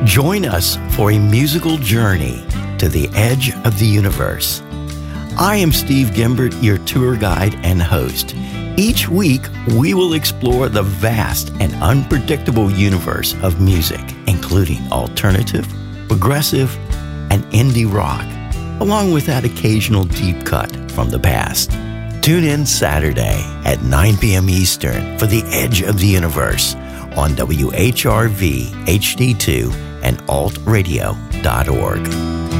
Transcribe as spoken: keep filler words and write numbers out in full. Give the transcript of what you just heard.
Join us for a musical journey to the edge of the universe. I am Steve Gimbert, your tour guide and host. Each week, we will explore the vast and unpredictable universe of music, including alternative, progressive, and indie rock, along with that occasional deep cut from the past. Tune in Saturday at nine p.m. Eastern for The Edge of the Universe on W H R V H D two and alt radio dot org.